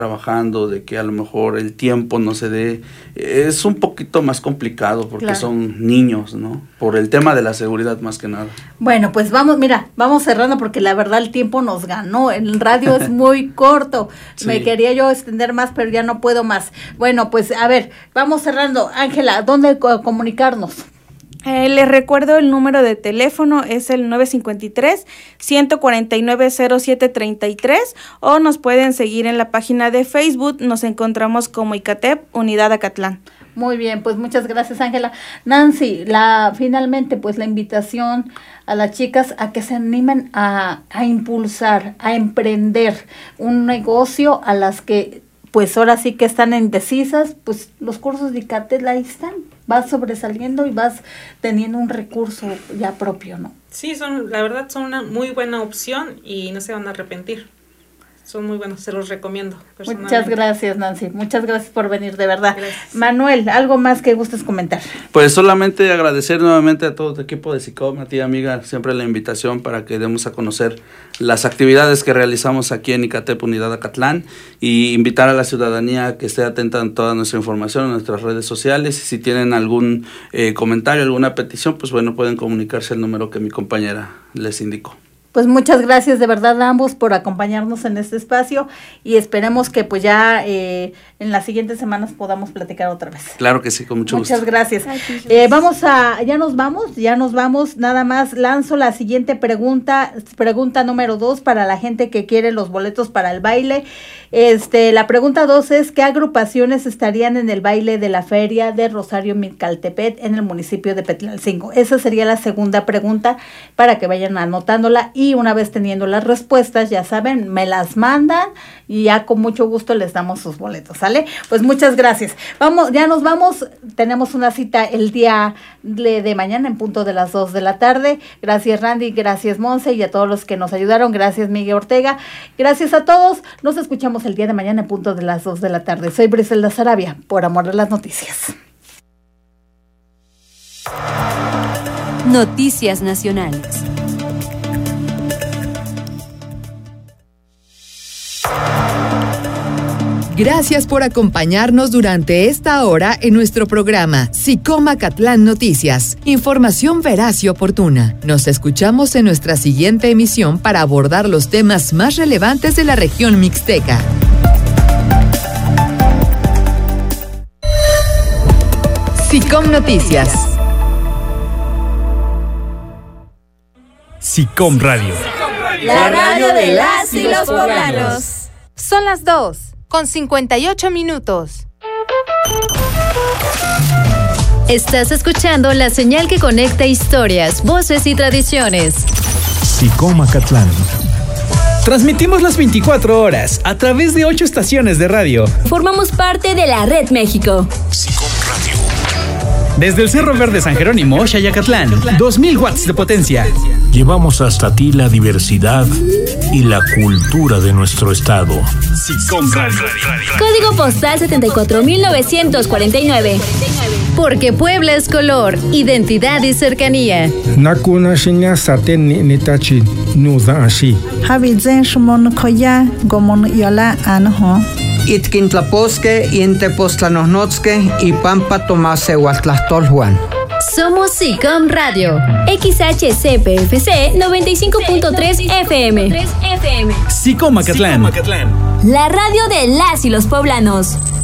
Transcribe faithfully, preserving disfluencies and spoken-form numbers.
trabajando, de que a lo mejor el tiempo no se dé, es un poquito más complicado porque claro. son niños, ¿no? Por el tema de la seguridad más que nada. Bueno, pues vamos, mira, vamos cerrando porque la verdad el tiempo nos ganó, el radio es muy corto, sí. Me quería yo extender más, pero ya no puedo más. Bueno, pues a ver, vamos cerrando. Ángela, ¿dónde co- comunicarnos? Eh, les recuerdo el número de teléfono, es el nueve cinco tres, uno cuatro nueve, cero siete tres tres, o nos pueden seguir en la página de Facebook, nos encontramos como ICATEP Unidad Acatlán. Muy bien, pues muchas gracias, Ángela. Nancy, la finalmente pues la invitación a las chicas a que se animen a, a impulsar, a emprender un negocio, a las que pues ahora sí que están indecisas, pues los cursos de ICATEP ahí están, vas sobresaliendo y vas teniendo un recurso ya propio, ¿no? Sí, son, la verdad son una muy buena opción y no se van a arrepentir. Son muy buenos, se los recomiendo. Muchas gracias, Nancy. Muchas gracias por venir, de verdad. Gracias. Manuel, ¿algo más que gustes comentar? Pues solamente agradecer nuevamente a todo tu equipo de SICOM, a ti, amiga, siempre la invitación para que demos a conocer las actividades que realizamos aquí en ICATEP Unidad Acatlán y invitar a la ciudadanía a que esté atenta a toda nuestra información en nuestras redes sociales. Y si tienen algún eh, comentario, alguna petición, pues bueno, pueden comunicarse al número que mi compañera les indicó. Pues muchas gracias de verdad a ambos por acompañarnos en este espacio y esperemos que pues ya eh, en las siguientes semanas podamos platicar otra vez. Claro que sí, con mucho Muchas gusto. gracias. Eh, vamos a, ya nos vamos, ya nos vamos, nada más lanzo la siguiente pregunta, pregunta número dos para la gente que quiere los boletos para el baile. Este, la pregunta dos es, ¿qué agrupaciones estarían en el baile de la feria de Rosario Micaltepec en el municipio de Petlalcingo? Esa sería la segunda pregunta para que vayan anotándola. Y una vez teniendo las respuestas, ya saben, me las mandan y ya con mucho gusto les damos sus boletos, ¿sale? Pues muchas gracias. Vamos, ya nos vamos. Tenemos una cita el día de, de mañana en punto de las dos de la tarde. Gracias, Randy. Gracias, Monse, y a todos los que nos ayudaron. Gracias, Miguel Ortega. Gracias a todos. Nos escuchamos el día de mañana en punto de las dos de la tarde. Soy Briselda Sarabia, por amor de las noticias. Noticias Nacionales. Gracias por acompañarnos durante esta hora en nuestro programa SICOM Acatlán Noticias. Información veraz y oportuna. Nos escuchamos en nuestra siguiente emisión para abordar los temas más relevantes de la región mixteca. SICOM Noticias. SICOM Radio. La radio de las y los poblanos. Son las dos, con cincuenta y ocho minutos. Estás escuchando la señal que conecta historias, voces y tradiciones. SICOM Acatlán. Transmitimos las veinticuatro horas a través de ocho estaciones de radio. Formamos parte de la Red México. SICOM Radio. Desde el Cerro Verde San Jerónimo, Xayacatlán, dos mil watts de potencia. Llevamos hasta ti la diversidad y la cultura de nuestro estado. SICOM Radio. Código postal setenta y cuatro mil novecientos cuarenta y nueve. Porque Puebla es color, identidad y cercanía. Nakuna shinya saten nitachi nuza ashi. Habizen shumon koya gomon yola anho. Itkintlaposque, Intepostlanosnotzque y Pampa Tomase Huatlastolhuan. Somos SICOM Radio. X H C P F C noventa y cinco punto tres F M. SICOM Acatlán. La radio de las y los poblanos.